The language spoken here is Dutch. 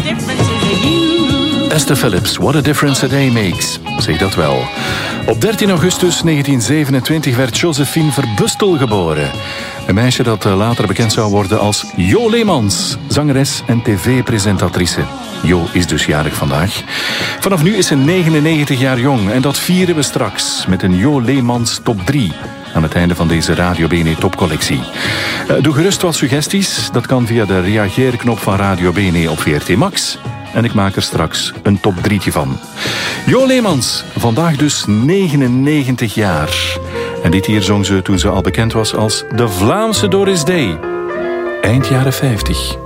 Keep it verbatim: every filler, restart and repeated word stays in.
Esther Phillips, What a Difference a Day Makes. Zeg dat wel. Op dertien augustus negentien zevenentwintig werd Josephine Verbustel geboren. Een meisje dat later bekend zou worden als Jo Leemans, zangeres en tv-presentatrice. Jo is dus jarig vandaag. Vanaf nu is ze negenennegentig jaar jong en dat vieren we straks met een Jo Leemans top drie. Aan het einde van deze Radio B N E topcollectie. Doe gerust wat suggesties. Dat kan via de reageerknop van Radio B N E op V R T Max. En ik maak er straks een top drietje van. Jo Leemans, vandaag dus negenennegentig jaar. En dit hier zong ze toen ze al bekend was als de Vlaamse Doris Day. Eind jaren vijftig.